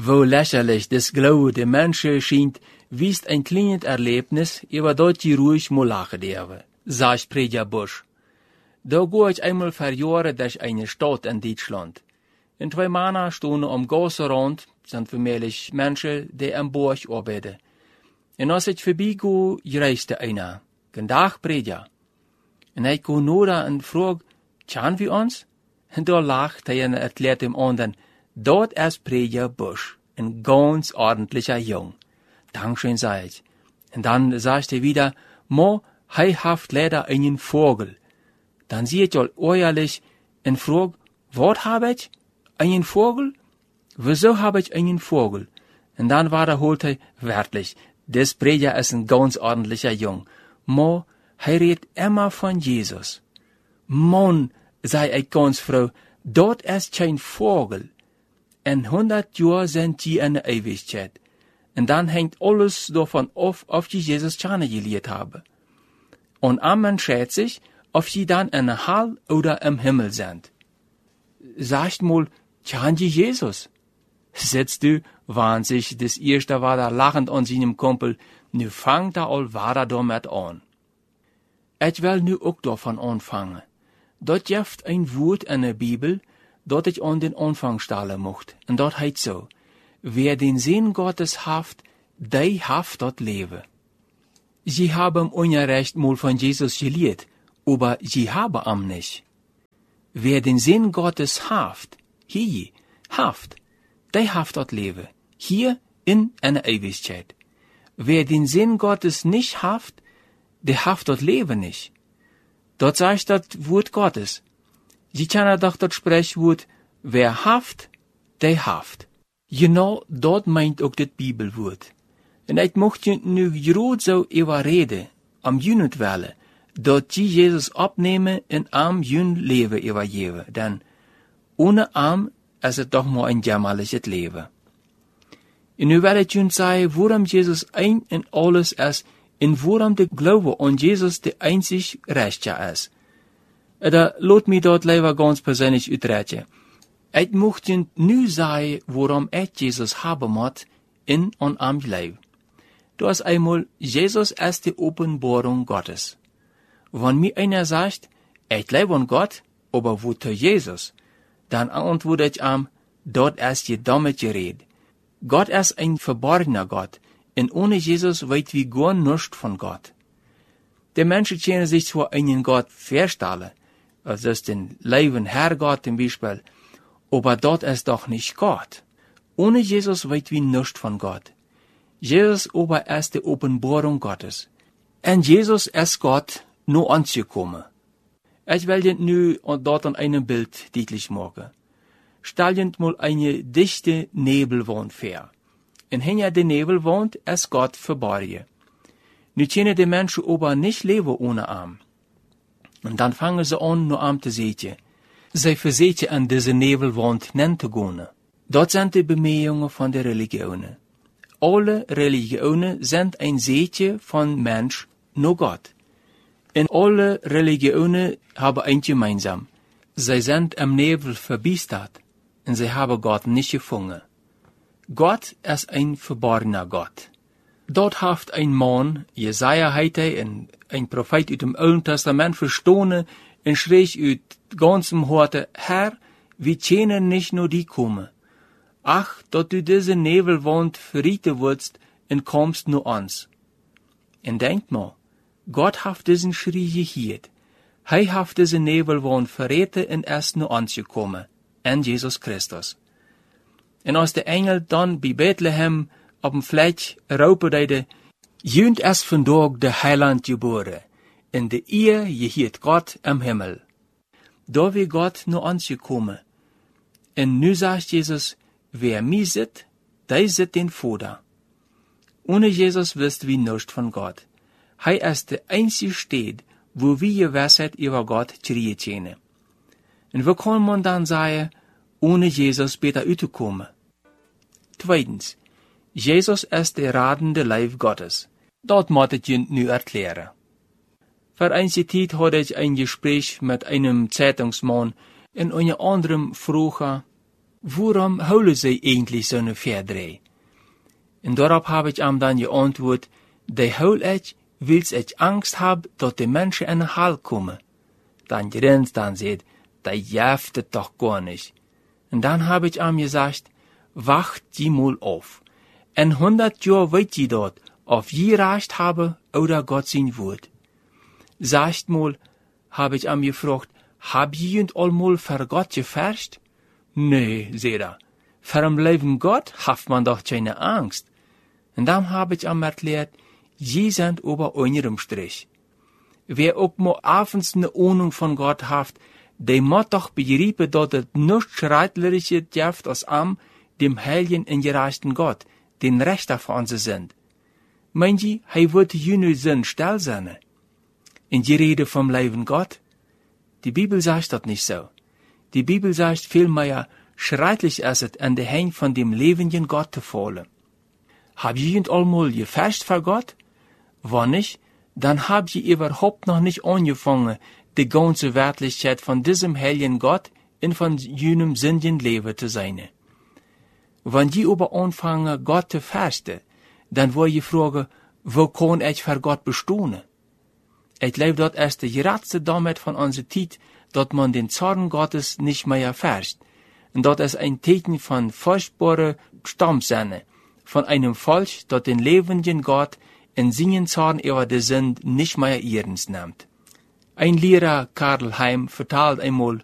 Wo lächerlich das Glaube der Menschen scheint, wiest ein kleines Erlebnis, über das die ruhig mal lachen dürfen, sagt Prediger Busch. Da gehe ich einmal für Jahre durch eine Stadt in Deutschland. In 2 Monaten stehen Gasse rund, sind vermehrt Menschen, die am Burg arbeiten. Und als ich vorbeigehe, reiste einer. Guten Tag, Prediger. Und ich gehe nur da und frage, kennen wir uns? Und da lacht er und erklärt dem anderen, dort ist Prediger Busch, ein ganz ordentlicher Jung. Dankeschön, sag ich. Und dann sagt er wieder, haft leider einen Vogel. Dann sieht er ehrlich und fragt, was hab ich? Einen Vogel? Wieso hab ich einen Vogel? Und dann wiederholt er wörtlich, das Prediger ist ein ganz ordentlicher Jung. Redet immer von Jesus. Mann, sei ich ganz froh, dort ist kein Vogel. In 100 Jahren sind die in der Ewigkeit. Und dann hängt alles davon auf, ob die Jesus kennengelernt haben. Und man schätzt sich, ob sie dann in der Hall oder im Himmel sind. Sagt mal, kennen die Jesus? Sitzt du, warnt sich das erste war da lachend an seinem Kumpel, nu fangt er all weiter damit an. Ich will nu auch davon anfangen. Dort gibt ein Wort in der Bibel, dat ich an den Anfang stellen mocht. Und dort heißt so, wer den Sinn Gottes haft, der haft dort Leben. Sie haben Unrecht mal von Jesus gelehrt, aber sie haben am nicht. Wer den Sinn Gottes haft, der haft dort Leben. Hier in einer Ewigkeit. Wer den Sinn Gottes nicht haft, der haft dort Leben nicht. Dort sagt das Wort Gottes. Sie kennen doch das Sprechwort, wer haft, der haft. Genau dort meint auch das Bibelwort. Und ich möchte nu gerade so überreden, am Jünet welle, dort die Jesus abnehmen und am Jün Leben übergeben, denn ohne am ist es doch mal ein jämmerliches Leben. Und nu werde ich uns sagen, worum Jesus ein und alles ist, und worum der Glaube an Jesus der einzig Rechte ist. Da lot mich dort lieber ganz persönlich utreden. Ich möchte nu sagen, worum ich Jesus haben muss in und am Leben. Du hast einmal, Jesus ist die Offenbarung Gottes. Wenn mir einer sagt, ich lebe an Gott, aber wo zu Jesus, dann antworte ich am, dort ist je damit geredet. Gott ist ein verborgener Gott, und ohne Jesus weit wir gar nichts von Gott. Die Menschen können sich zwar einen Gott vorstellen, das ist den Leben Herrgott zum Beispiel, aber dort ist doch nicht Gott. Ohne Jesus weit wir nichts von Gott. Jesus aber ist die Offenbarung Gottes. Und Jesus ist Gott nur anzukommen. Ich will dir nu dort an einem Bild deutlich machen. Stell dir mal eine dichte Nebelwand vor. Und hinter der Nebelwand ist Gott verborgen. Nu können die Menschen aber nicht leben ohne Arm. Und dann fangen sie an, nur Arm zu sehen. Sie versuchen an diese Nebelwand nicht zu gehen. Dort sind die Bemühungen von der Religionen. Alle Religionen sind ein Seite von Mensch, nur Gott. Und alle Religionen haben eins gemeinsam. Sie sind am Nebel verbiestert und sie haben Gott nicht gefunden. Gott ist ein verborgener Gott. Dort haft ein Mann, Jesaja heißt ein Prophet aus dem Alten Testament verstanden und schrie aus ganzem Horte, Herr, wir können nicht nur die kommen. Ach, dass du diese Nebelwand verrieten würdest und kommst nur ans. Und denkt mal, Gott haft diesen Schrie gehört. Haft diese Nebelwand verrieten und erst nur anzukommen, an Jesus Christus. Und als der Engel dann bei Bethlehem auf dem Fleck raupete, jünt es vandaag der Heiland geboren, in der Ehe gehiert Gott am Himmel. Da wir Gott nur anzukommen. Und nu sagt Jesus, wer mir sieht, der sieht den Vater. Ohne Jesus wisst wir nichts von Gott. Ist der einzige Stadt, wo wir Gewissheit über Gott kriegen können. Und wo kann man dann sagen, ohne Jesus besser uitzukommen? Zweitens, Jesus ist der radende Leib Gottes. Dat moet ich Ihnen nu erklären. Vor einige Zeit hatte ich ein Gespräch mit einem Zeitungsmann und unter anderem frug er, warum holen sie eigentlich so eine Verdreh? Und darauf habe ich ihm dann geantwortet, die hol ich, weil ich Angst hab, dass die Menschen in den Hall kommen. Dann grinst dann seht, die jäftet doch gar nicht. Und dann habe ich ihm gesagt, wacht die mal auf. In 100 Jahren weet je dort, ob je recht habe oder Gott sein Wort. Sagt mal, habe ich ihm gefragt, hab je und allmal für Gott gefärscht? Nee, seht er, für den lieben Gott haft man doch keine Angst. Und dann habe ich ihm erklärt, je sind über eurem Strich. Wer auch mal abends eine Ahnung von Gott haft, der muss doch begreifen, dass es nichts schreitlerisches gibt als am dem heiligen und gerechten Gott, den Rechter von sie sind. Meint je, wird jene Sinn still sein? In die Rede vom lieben Gott? Die Bibel sagt das nicht so. Die Bibel sagt vielmehr, schreitlich ist es, an der Hand von dem lebenden Gott zu fallen. Hab je und allmal gefasst für Gott? Wenn nicht, dann habt ihr überhaupt noch nicht angefangen, die ganze Wertlichkeit von diesem heiligen Gott in von jenem sündigen Leben zu sein. Wenn die aber anfangen, Gott zu fasten, dann wollt ihr fragen, wo kann ich für Gott bestehen? Ich glaube, das ist die geratste damit von unserer Zeit, dass man den Zorn Gottes nicht mehr erfährt. Und das ist ein Zeichen von furchtbarer Stammsinne, von einem Volk, das den lebenden Gott in seinen Zorn über die Sünd nicht mehr ernst nimmt. Ein Lehrer, Karl Heim, vertalt einmal,